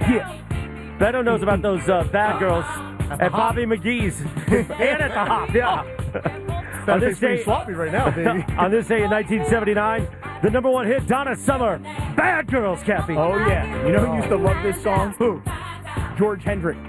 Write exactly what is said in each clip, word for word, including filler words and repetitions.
Yeah. Beto knows about those uh, bad girls at, at Bobby McGee's and at the Hop. Yeah. on this day, sloppy right now, baby. on this day in nineteen seventy-nine, the number one hit, Donna Summer, "Bad Girls," Kathy. Oh yeah. You know who used to love this song? Who? George Hendrick.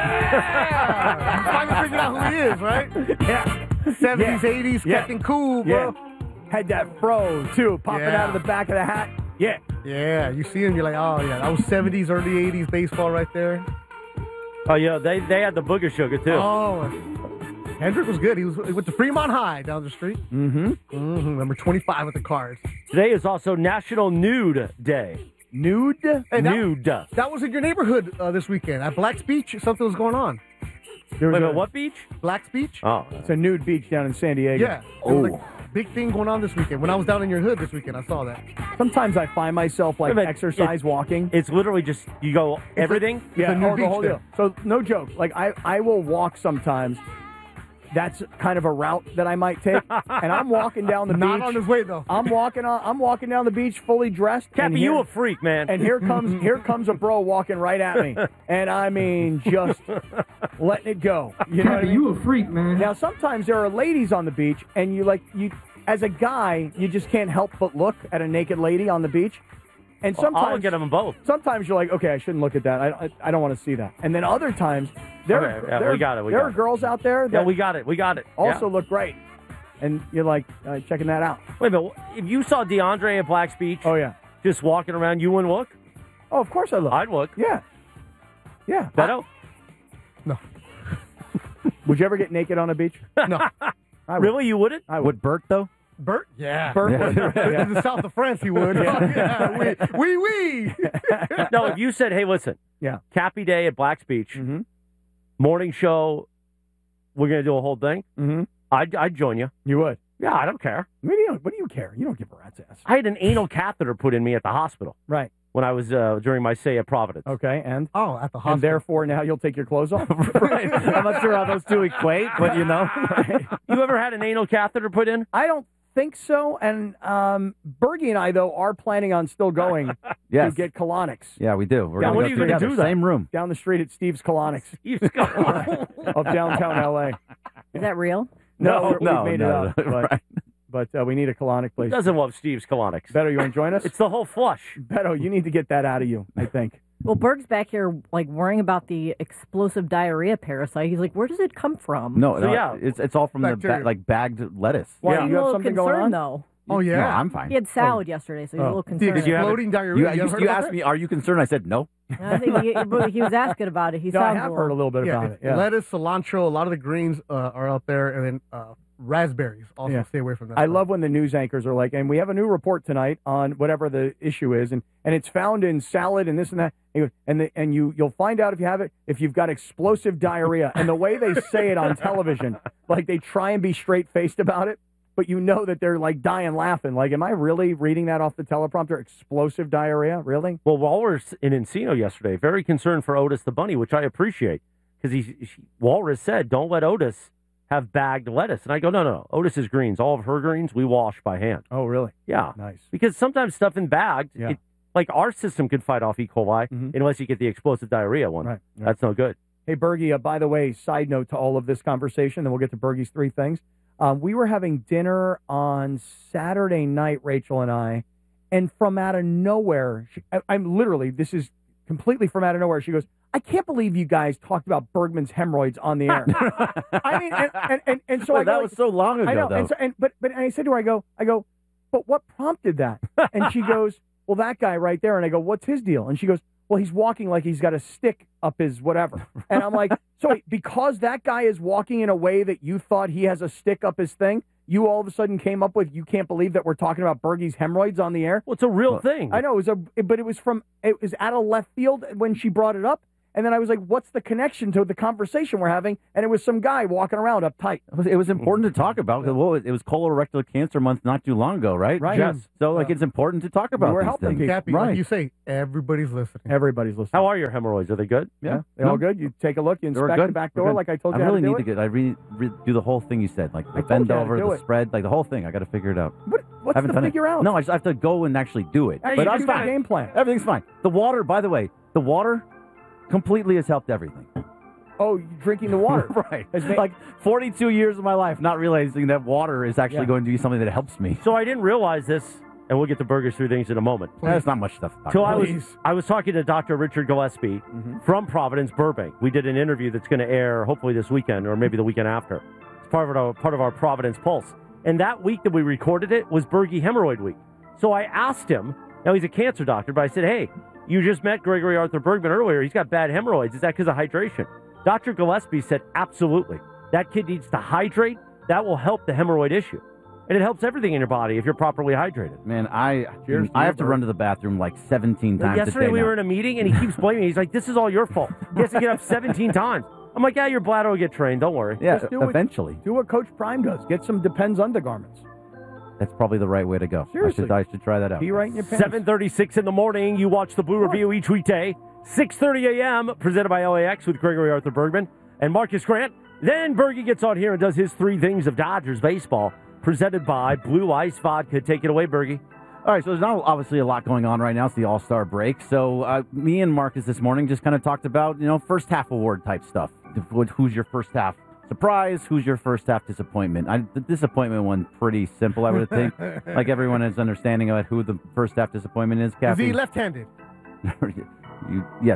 Yeah! You finally figured out who he is, right? Yeah. seventies, Yeah. eighties, Yeah. Captain Cool, bro. Yeah. Had that fro, too, popping Yeah. out of the back of the hat. Yeah. Yeah, you see him, you're like, oh, yeah, that was seventies, early eighties baseball right there. Oh, yeah, they, they had the Booger Sugar, too. Oh, Hendrick was good. He was he went to Fremont High down the street. Mm-hmm. Mm-hmm. Number twenty-five with the Cards. Today is also National Nude Day. Nude? Hey, that, Nude. That was in your neighborhood uh, this weekend. At Black's Beach, something was going on. There was Wait a a, minute, what beach? Black's Beach? Oh. It's a nude beach down in San Diego. Yeah. There was, like, big thing going on this weekend. When I was down in your hood this weekend, I saw that. Sometimes I find myself like Wait a minute, exercise it- walking. It's literally just, you go, everything? It's yeah, a new oh, the beach whole there. deal. So no joke. Like I, I will walk sometimes. That's kind of a route that I might take, and I'm walking down the Not beach. on his way, though. I'm walking on. I'm walking down the beach fully dressed. and Cappy, here- you a freak, man. And here comes here comes a bro walking right at me, and I mean just letting it go. You know what I mean? You a freak, man. Now sometimes there are ladies on the beach, and you like you as a guy, you just can't help but look at a naked lady on the beach. And Well, sometimes I'll get them both. Sometimes you're like, okay, I shouldn't look at that. I I, I don't want to see that. And then other times there Okay, yeah, there, we got it, we there got are it. girls out there that Yeah, we got it. We got it. also Yeah. look great, and you're like uh, checking that out. Wait a minute. If you saw DeAndre at Black's Beach Oh yeah. just walking around, you wouldn't look? Oh, of course I look. I'd look. Yeah. Yeah. Beto? No. Would you ever get naked on a beach? No. I would. Really? You wouldn't? I would. Would Bert, though? Bert? Yeah. Bert Yeah. would. Yeah. In the south of France, he would. Yeah. Wee, wee, wee. No, if you said, hey, listen, Yeah. Cappy Day at Black's Beach, Mm-hmm. morning show, we're going to do a whole thing, Mm-hmm. I'd, I'd join you. You would. Yeah, I don't care. What do you? What do you care? You don't give a rat's ass. I had an anal catheter put in me at the hospital Right. when I was uh, during my stay at Providence. Okay. And Oh, at the hospital. and therefore now you'll take your clothes off. Right. I'm not sure how those two equate, but you know. You ever had an anal catheter put in? I don't think so. And um, Bergie and I though are planning on still going Yes. to get colonics Yeah, we do. We're Yeah, gonna when go are you gonna together. do that? Same room. down the street at Steve's Colonics You've got- of downtown L A. Is that real? No, we're- no, we made no, it up. no, But, right. but uh, we need a colonic Who place. doesn't love Steve's colonics? Beto, you want to join us? It's the whole flush. Beto, you need to get that out of you, I think. Well, Berg's back here, like, worrying about the explosive diarrhea parasite. He's like, where does it come from? No, So, no, yeah. it's it's all from the Bacteria. ba- like bagged lettuce. Why, Yeah. He's you a have little something going concerned, on? though. Oh, yeah. No, I'm fine. He had salad yesterday, so he's Oh. a little The concerned. Did you have exploding diarrhea. You, You, you, ever heard you about asked that? me, are you concerned? I said no. I think he, but he was asking about it. He No, I sounds have a heard a little bit Yeah, about it. Yeah. lettuce, cilantro, a lot of the greens uh, are out there, and then uh, raspberries. Also, Yeah. stay away from that. I stuff. love when the news anchors are like, and we have a new report tonight on whatever the issue is, and, and it's found in salad and this and that, and, you- and, the, and you, you'll find out if you have it, if you've got explosive diarrhea. And the way they say it on television, like they try and be straight-faced about it, but you know that they're like dying laughing. Like, am I really reading that off the teleprompter? Explosive diarrhea? Really? Well, Walrus in Encino yesterday, very concerned for Otis the bunny, which I appreciate, because he, he Walrus said, don't let Otis have bagged lettuce. And I go, no, no, no. Otis's greens, all of her greens, we wash by hand. Oh, really? Yeah. Nice. Because sometimes stuff in bagged, Yeah. it, like our system could fight off E. coli Mhm. unless you get the explosive diarrhea one. Right. right. That's no good. Hey, Bergie, uh, by the way, side note to all of this conversation, then we'll get to Bergie's three things. Um, we were having dinner on Saturday night, Rachel and I, and from out of nowhere, she, I, I'm literally, this is completely from out of nowhere, she goes, I can't believe you guys talked about Bergman's hemorrhoids on the air. I mean, and, and, and, and so Well, I go, that was so long ago, I know, though. and, so, and but but and I said to her, I go, I go, but what prompted that? And she goes, well, that guy right there. And I go, what's his deal? And she goes, well, he's walking like he's got a stick up his whatever. And I'm like, so wait, because that guy is walking in a way that you thought he has a stick up his thing, you all of a sudden came up with, you can't believe that we're talking about Bergie's hemorrhoids on the air? Well, it's a real thing. I know, it was a, but it was from, it was out of left field when she brought it up. And then I was like, what's the connection to the conversation we're having? And it was some guy walking around uptight. It was, it was important to talk about because well, it was colorectal cancer month not too long ago, right? Right. Yes. So like Yeah. it's important to talk about. We're these helping things. people. Cappy, right? like you say, everybody's listening. Everybody's listening. How are your hemorrhoids? Are they good? Yeah. They No. all good? You take a look, you They were inspect the good. back We're door good. like I told I you really how to need do to it? get. I really, really do the whole thing you said, like I the told bend you how to over, do the it. spread, like the whole thing. I got to figure it out. What, what's haven't to done figure it. out? No, I just have to go and actually do it. Hey, but you I'm just got a fine. game plan. Everything's fine. The water, by the way, the water completely has helped everything. Oh, drinking the water. Right. Has made- Like forty-two years of my life not realizing that water is actually Yeah. going to be something that helps me. So I didn't realize this, and we'll get to burgers through things in a moment. There's not much stuff. to talk So about. I was Please. I was talking to Doctor Richard Gillespie Mm-hmm. from Providence, Burbank. We did an interview that's going to air hopefully this weekend or maybe the weekend after. It's part of our part of our Providence Pulse. And that week that we recorded it was Bergie Hemorrhoid Week. So I asked him. Now he's a cancer doctor, but I said, "Hey, you just met Gregory Arthur Bergman earlier. He's got bad hemorrhoids. Is that because of hydration?" Doctor Gillespie said, "Absolutely. That kid needs to hydrate. That will help the hemorrhoid issue." And it helps everything in your body if you're properly hydrated. Man, I Cheers to I you, have to Bert. run to the bathroom like seventeen times Yesterday a day we now. were in a meeting and he keeps blaming me. He's like, "This is all your fault. He has to get up seventeen times." I'm like, "Yeah, your bladder will get trained. Don't worry." Yeah, Just do it. eventually. Do what Coach Prime does. Get some Depends undergarments. That's probably the right way to go. Seriously. I should, I should try that out. Pee right in your pants. seven thirty-six in the morning. You watch the Blue Review each weekday. six thirty a.m. presented by L A X with Gregory Arthur Bergman and Marcus Grant. Then Bergie gets on here and does his three things of Dodgers baseball, presented by Blue Ice Vodka. Take it away, Bergie. All right, so there's not obviously a lot going on right now. It's the All-Star break. So uh, me and Marcus this morning just kind of talked about, you know, first half award type stuff. Who's your first half surprise? Who's your first half disappointment? I, the disappointment one, pretty simple, I would think. Like everyone is understanding about who the first half disappointment is, Is Cappy. he left-handed? you, yes.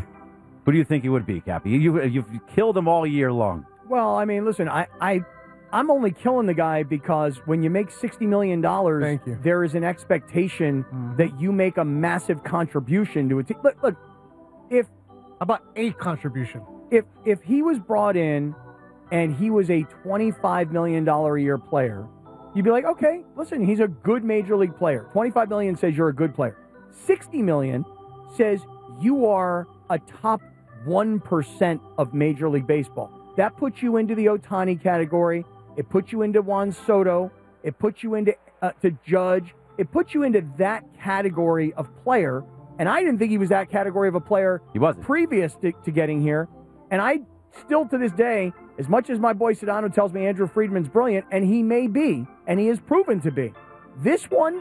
Who do you think he would be, Cappy? You, you've killed him all year long. Well, I mean, listen, I, I, I'm only killing the guy because when you make sixty million dollars, Thank you. there is an expectation Mhm. that you make a massive contribution to a team. Look, look, if About a contribution. if if he was brought in and he was a twenty-five million dollars a year player, you'd be like, okay, listen, he's a good major league player. twenty-five million dollars says you're a good player. sixty million dollars says you are a top one percent of Major League Baseball. That puts you into the Ohtani category. It puts you into Juan Soto. It puts you into uh, to Judge. It puts you into that category of player. And I didn't think he was that category of a player He wasn't. previous to, to getting here. And I still, to this day, as much as my boy Sedano tells me Andrew Friedman's brilliant, and he may be, and he is proven to be, this one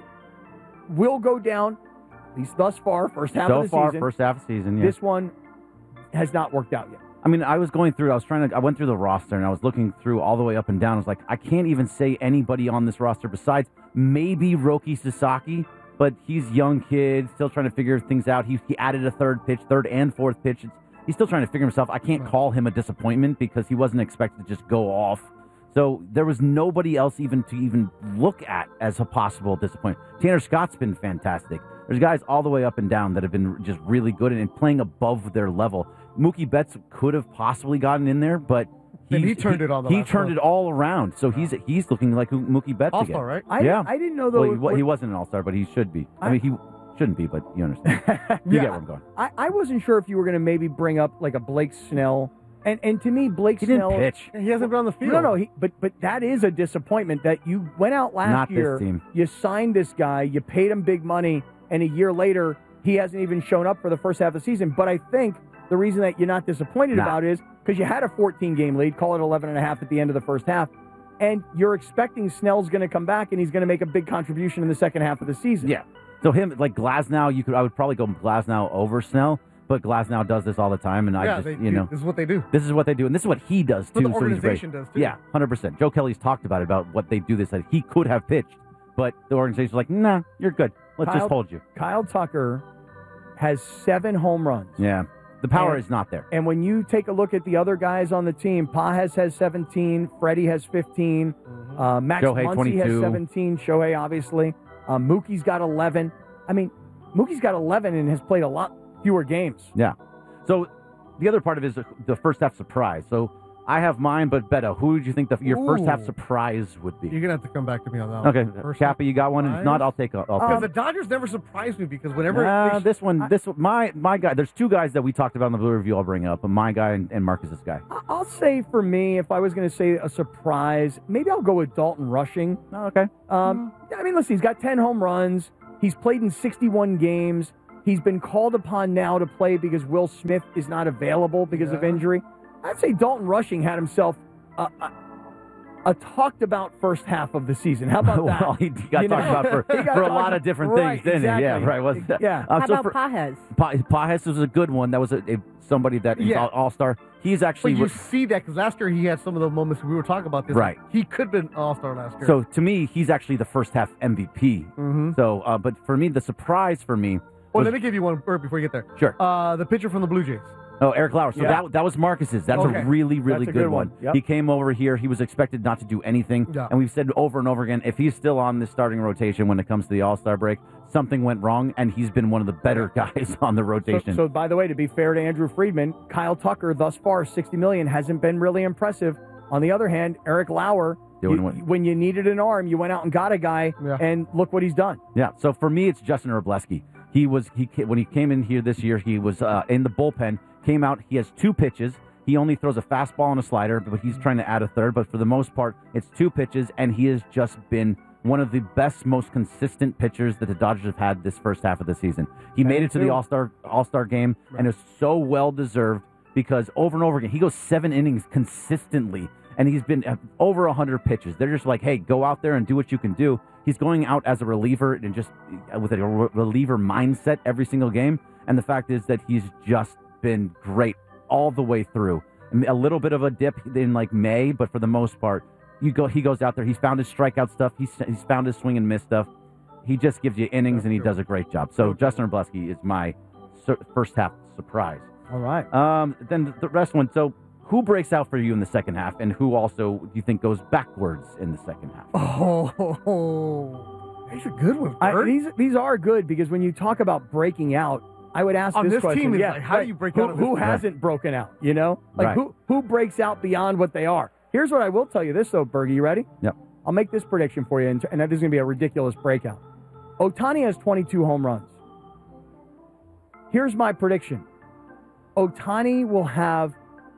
will go down, at least thus far, first half so of the far, season. first half of the season, yeah. This one has not worked out yet. I mean, I was going through, I was trying to, I went through the roster and I was looking through all the way up and down. I was like, I can't even say anybody on this roster besides maybe Roki Sasaki, but he's a young kid, still trying to figure things out. He, he added a third pitch, third and fourth pitch. It's, he's still trying to figure himself. I can't call him a disappointment because he wasn't expected to just go off. So there was nobody else even to even look at as a possible disappointment. Tanner Scott's been fantastic. There's guys all the way up and down that have been just really good and playing above their level. Mookie Betts could have possibly gotten in there, but he, And he turned it on the He last turned one. it all around. So he's he's looking like Mookie Betts again. All-star, right? I, Yeah. I didn't know, though. Well, he, wa- he wasn't an all-star, but he should be. I, I- mean, he shouldn't be, but you understand. You Yeah. get where I'm going. I, I wasn't sure if you were going to maybe bring up like a Blake Snell. And and to me, Blake He Snell. didn't pitch. He hasn't been on the field. No, no, he, but but that is a disappointment that you went out last Not this year. team. You signed this guy, you paid him big money, and a year later he hasn't even shown up for the first half of the season. But I think the reason that you're not disappointed Nah. about it is because you had a fourteen game lead, call it eleven and a half at the end of the first half, and you're expecting Snell's going to come back and he's going to make a big contribution in the second half of the season. Yeah. So him, like Glasnow, you could I would probably go Glasnow over Snell, but Glasnow does this all the time, and I yeah, just they, you know this is what they do. this is what they do, and this is what he does What too. the so he's great. organization does, too. Yeah, one hundred percent. Joe Kelly's talked about it, about what they do. This that he could have pitched, but the organization's like, nah, you're good. Let's Kyle- just hold you. Kyle Tucker has seven home runs. Yeah, the power And- is not there. And when you take a look at the other guys on the team, Pajes has seventeen, Freddie has fifteen, uh, Max Shohei, Muncy has twenty-two. seventeen, Shohei obviously. Uh, Mookie's got eleven. I mean, Mookie's got eleven and has played a lot fewer games. Yeah. So the other part of it is the, the first half surprise. So I have mine, but Beto, who would you think the, your first half Ooh. surprise would be? You're going to have to come back to me on that Okay, one. First Cappy, you got one? If not, I'll take a. I'll Because take the Dodgers never surprised me because whenever Nah, they, this one, this my my guy. There's two guys that we talked about in the Blue Review. I'll bring up, but my guy and, and Marcus's guy. I- I'll say for me, if I was going to say a surprise, maybe I'll go with Dalton Rushing. Oh, okay. Um, I mean, listen, he's got ten home runs. He's played in sixty-one games. He's been called upon now to play because Will Smith is not available because of Yeah. injury. I'd say Dalton Rushing had himself a, a, a talked about first half of the season. How about that? Well, he got You talked know? about for, He got for a talked lot about- of different right, things, didn't exactly. he? Yeah, right. Was that? Yeah. Um, How so about for, Pajes? Pa- Pajes was a good one. That was a, a somebody that he's Yeah. all, all-star. He's actually But you see that because last year he had some of the moments we were talking about this. Right. He could have been all-star last year. so to me, he's actually the first half M V P. Mm-hmm. So, uh, but for me, the surprise for me. Well, was- let me give you one Bert, before you get there. Sure. Uh, the pitcher from the Blue Jays. Oh, Eric Lauer. So Yeah. that that was Marcus's. That's Okay. a really, really That's a good, good one. one. Yep. He came over here. He was expected not to do anything. Yeah. And we've said over and over again, if he's still on the starting rotation when it comes to the All-Star break, something went wrong, and he's been one of the better guys on the So, rotation. so, by the way, to be fair to Andrew Friedman, Kyle Tucker thus far, sixty million dollars, hasn't been really impressive. On the other hand, Eric Lauer, Doing you- what- when you needed an arm, you went out and got a guy, Yeah. and look what he's done. Yeah. So for me, it's Justin Wrobleski. He was he ca- when he came in here this year. He was uh, in the bullpen. Came out. He has two pitches. He only throws a fastball and a slider, but he's trying to add a third. But for the most part, it's two pitches, and he has just been one of the best, most consistent pitchers that the Dodgers have had this first half of the season. He made it to the too. All Star All Star game, and it's so well deserved because over and over again he goes seven innings consistently. And he's been uh, over one hundred pitches. They're just like, hey, go out there and do what you can do. He's going out as a reliever and just uh, with a re- reliever mindset every single game. And the fact is that he's just been great all the way through. And a little bit of a dip in like May, but for the most part, you go. He goes out there. He's found his strikeout stuff. He's he's found his swing and miss stuff. He just gives you innings, and he does a great job. So Justin Wrobleski is my sur- first half surprise. All right. Um, then the rest one. So who breaks out for you in the second half, and who also do you think goes backwards in the second half? Oh, these are good ones, I, Bert. these these are good because when you talk about breaking out, I would ask On this, this question: team, it's yeah, like, how do right. you break who, out of this Who team? hasn't broken out? You know, like Right. who who breaks out beyond what they are? Here's what I will tell you: this though, Bergie, you ready? Yep. I'll make this prediction for you, and, and that is going to be a ridiculous breakout. Ohtani has twenty-two home runs. Here's my prediction: Ohtani will have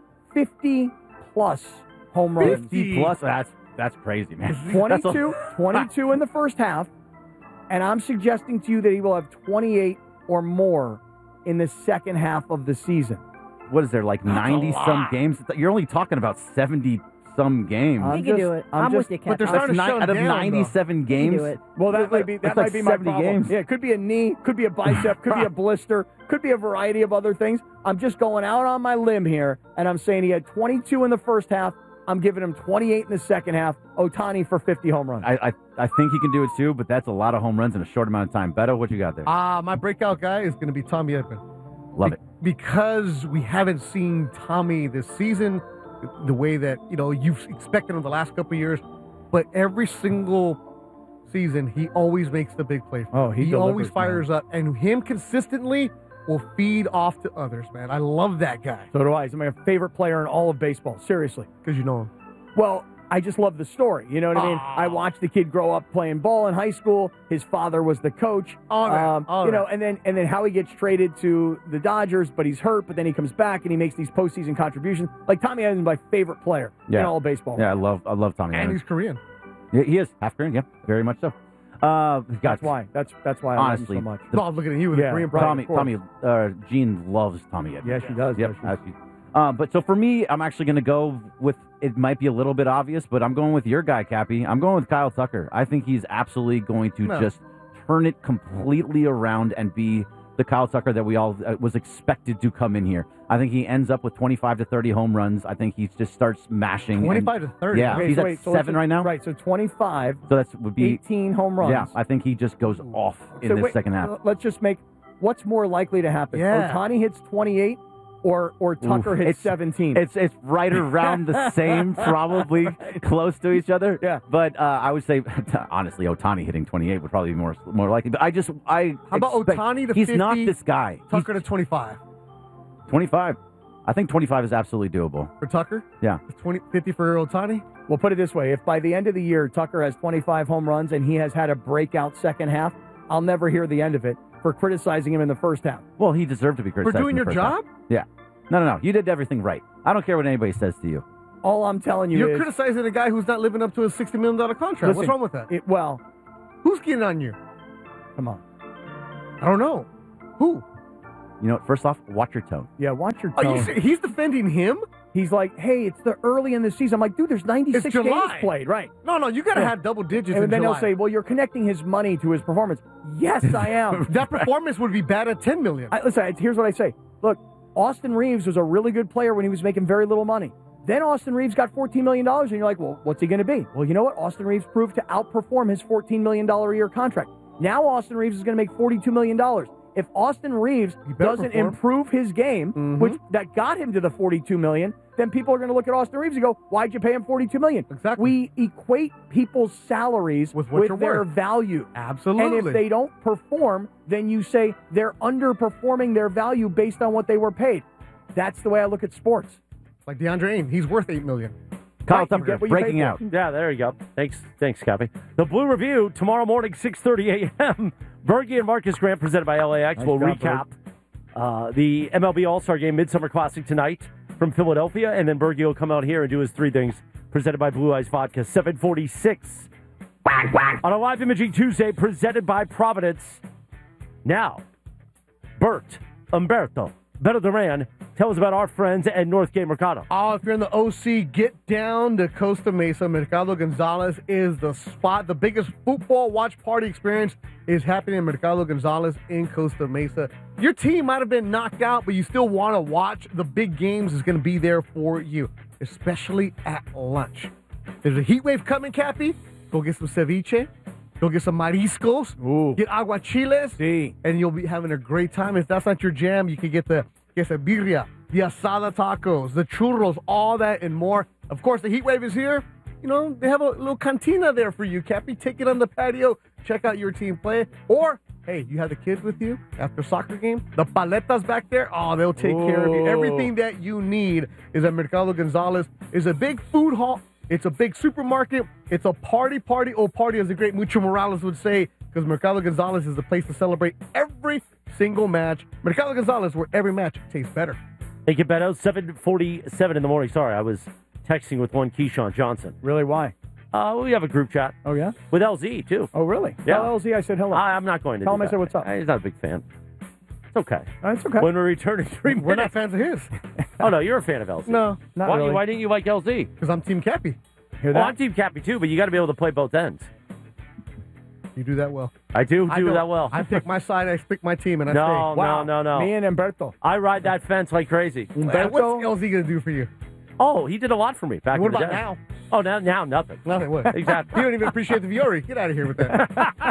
fifty plus home runs. fifty plus. That's that's crazy, man. That's a- twenty-two, twenty-two in the first half, and I'm suggesting to you that he will have twenty-eight or more in the second half of the season. What is there, like ninety some games? You're only talking about seventy some games. I'm He can just- do it. I'm I'm, just- with you, but they're Cat. starting That's to ni- shut out of him down, though. ninety-seven He can games. do it. Well, that might be that That's might like be my seventy problem. games. Yeah, it could be a knee, could be a bicep, could be a blister, could be a variety of other things. I'm just going out on my limb here, and I'm saying he had twenty-two in the first half. I'm giving him twenty-eight in the second half. Ohtani for fifty home runs. I, I I think he can do it too, but that's a lot of home runs in a short amount of time. Beto, what you got there? Ah, my breakout guy is going to be Tommy Edman. Love it. Because we haven't seen Tommy this season the way that, you know, you've expected him the last couple of years. But every single season, he always makes the big play. Oh, he always delivers, fires up. And him consistently will feed off to others, man. I love that guy So do I. He's my favorite player in all of baseball. Seriously. because you know him. Well, I just love the story. You know what I mean? Aw. I watched the kid grow up playing ball in high school. His father was the coach. All right, Um, all you know, right. and then and then how he gets traded to the Dodgers, but he's hurt. But then he comes back and he makes these postseason contributions. Like Tommy Edman is my favorite player in Yeah. all of baseball. Yeah, I love I love Tommy. And Edman. he's Korean. Yeah, he is half Korean. Yeah, very much so. Uh, That's got why. That's that's why I honestly. love him so much. the- No, I'm looking at you with Yeah, a Korean right. pride. Tommy, of course. Tommy, uh, Jean loves Tommy Edman. Yeah, she does. Yep. does she? actually. Uh, but so for me, I'm actually going to go with, it might be a little bit obvious, but I'm going with your guy, Cappy. I'm going with Kyle Tucker. I think he's absolutely going to No. just turn it completely around and be the Kyle Tucker that we all uh, was expected to come in here. I think he ends up with twenty-five to thirty home runs. I think he just starts mashing. and- twenty-five to thirty. Yeah. Okay, he's so at wait, so let's seven just- right now? Right. So twenty-five, So that would be, eighteen home runs. yeah, I think he just goes off in So this wait, second half. l- Let's just make what's more likely to happen. Yeah. Ohtani hits twenty-eight or or Tucker Oof. hits It's- seventeen. It's it's right around the same, probably close to each other. Yeah. But uh, I would say, honestly, Ohtani hitting twenty-eight would probably be more more likely. But I just I How about expect- Ohtani to He's fifty, not this guy. He's Tucker to twenty-five. twenty-five. I think twenty-five is absolutely doable. For Tucker? Yeah. twenty, fifty for Ohtani? We'll put it this way: if by the end of the year Tucker has twenty-five home runs and he has had a breakout second half, I'll never hear the end of it for criticizing him in the first half. Well, he deserved to be For criticized. doing in your the first half. job? Yeah. No, no, no. You did everything right. I don't care what anybody says to you. All I'm telling you You're is, criticizing a guy who's not living up to a sixty million dollars contract. What's Listen, wrong with that? it, well, Who's getting on you? come on, I don't know. Who? You know, first off, watch your tone. yeah, watch your Are you tone. serious? He's defending him? he's like, hey, it's the early in the season. I'm like, dude, there's ninety-six It's games July. played, right? No, no, you got to Yeah. have double digits And in then July. they'll say, well, you're connecting his money to his performance. Yes, I am. that performance would be bad at ten million. I, listen, here's what I say. Look, Austin Reeves was a really good player when he was making very little money. Then Austin Reeves got fourteen million dollars, and you're like, well, what's he going to be? Well, you know what? Austin Reeves proved to outperform his fourteen million dollars a year contract. Now Austin Reeves is going to make forty-two million dollars. If Austin Reeves better doesn't perform. improve his game, Mhm. which that got him to the forty-two million dollars, then people are going to look at Austin Reeves and go, why'd you pay him forty-two million dollars? Exactly. We equate people's salaries With what you're their worth. value. Absolutely. And if they don't perform, then you say they're underperforming their value based on what they were paid. That's the way I look at sports. Like DeAndre Ayton, he's worth eight million dollars. Kyle Right, you Tucker get what you breaking pay for. out. Yeah, there you go. Thanks, thanks, Cappy. The Blue Review tomorrow morning, six thirty a.m. Bergie and Marcus Grant presented by L A X. Nice we'll job, recap uh, the M L B All-Star Game Midsummer Classic tonight from Philadelphia, and then Bergie will come out here and do his three things presented by Blue Eyes Vodka. seven forty-six on a live imaging Tuesday presented by Providence. Now, Bert, Umberto, Beto Duran, tell us about our friends at Northgate Mercado. Oh, if you're in the O C, get down to Costa Mesa. Mercado Gonzalez is the spot. The biggest football watch party experience is happening in Mercado Gonzalez in Costa Mesa. Your team might have been knocked out, but you still want to watch the big games. Is going to be there for you, especially at lunch. There's a heat wave coming, Cappy. Go get some ceviche. Go get some mariscos. Ooh. Get aguachiles. See. And you'll be having a great time. If that's not your jam, you can get the quesadilla, the asada tacos, the churros, all that and more. Of course, the heat wave is here. You know, they have a little cantina there for you, Cappy. Take it on the patio. Check out your team play. Or, hey, you have the kids with you after soccer game. The paletas back there, oh, they'll take care of you. Ooh. Everything that you need is at Mercado Gonzalez. It's a big food hall. It's a big supermarket. It's a party, party, oh, party, as the great Mucho Morales would say, because Mercado Gonzalez is the place to celebrate every single match. Mercado Gonzalez, where every match tastes better. Thank you, Beto. seven forty-seven in the morning. Sorry, I was texting with one Keyshawn Johnson. Really, why? Uh, we have a group chat Oh, yeah? with L Z, too. Oh, really? Yeah. Tell L Z I said hello. I, I'm not going to Tell do him I that. said what's up. Uh, He's not a big fan. It's okay. Oh, it's okay. When we return in three We're not minutes. fans of his. Oh, no, you're a fan of L Z. No, Not why, really. why didn't you like L Z? because I'm Team Cappy. Hear Well, that? I'm Team Cappy, too, but you got to be able to play both ends. You do that well. I do I do don't. that well. I pick my side, I pick my team, and I No, say, wow. no, no, no. Me and Umberto. I ride that fence like crazy. Man, Umberto. what's L Z going to do for you? Oh, he did a lot for me back What in the about day. now? Oh, now, now nothing. Nothing. What? Exactly. You don't even appreciate the Viore. Get out of here with that.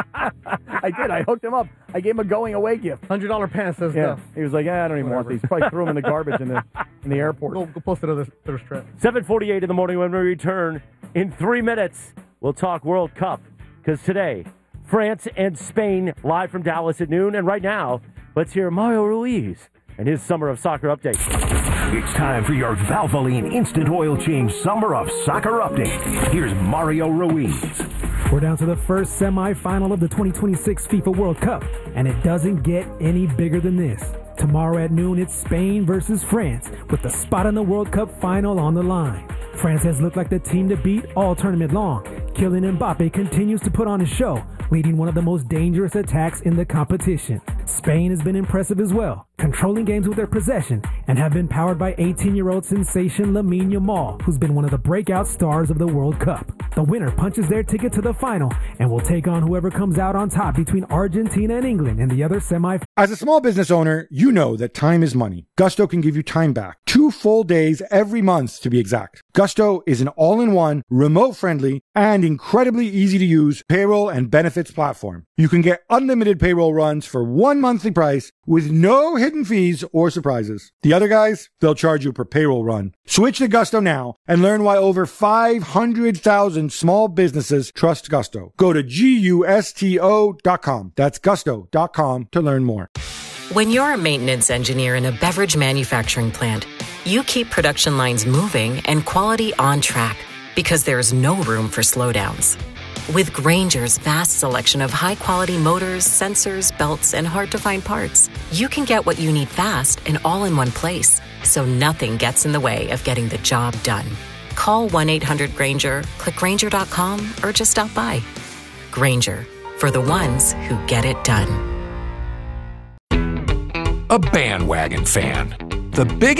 I did. I hooked him up. I gave him a going away gift. one hundred dollars pants says Yeah. no. He was like, yeah, I don't even want Whatever. these. Probably threw them in the garbage in the in the airport. Go, go post another thirst trap. seven forty-eight in the morning when we return. In three minutes, we'll talk World Cup. Because today, France and Spain live from Dallas at noon. And right now, let's hear Mario Ruiz and his Summer of Soccer update. It's time for your Valvoline Instant Oil Change Summer of Soccer update. Here's Mario Ruiz. We're down to the first semifinal of the twenty twenty-six FIFA World Cup, and it doesn't get any bigger than this. Tomorrow at noon, it's Spain versus France, with the spot in the World Cup final on the line. France has looked like the team to beat all tournament long. Kylian Mbappe continues to put on a show, leading one of the most dangerous attacks in the competition. Spain has been impressive as well, controlling games with their possession, and have been powered by eighteen-year-old sensation Lamine Yamal, who's been one of the breakout stars of the World Cup. The winner punches their ticket to the final and will take on whoever comes out on top between Argentina and England in the other semi. As a small business owner, you know that time is money. Gusto can give you time back. Two full days every month, to be exact. Gusto is an all-in-one, remote-friendly, and incredibly easy-to-use payroll and benefits platform. You can get unlimited payroll runs for one monthly price with no hidden fees or surprises. The other guys, they'll charge you per payroll run. Switch to Gusto now and learn why over five hundred thousand small businesses trust Gusto. Go to gusto dot com. That's gusto dot com to learn more. When you're a maintenance engineer in a beverage manufacturing plant, you keep production lines moving and quality on track because there's no room for slowdowns. With Grainger's vast selection of high-quality motors, sensors, belts, and hard-to-find parts, you can get what you need fast and all in one place, so nothing gets in the way of getting the job done. Call one eight hundred Grainger, click Grainger dot com, or just stop by. Grainger, for the ones who get it done. A bandwagon fan. The biggest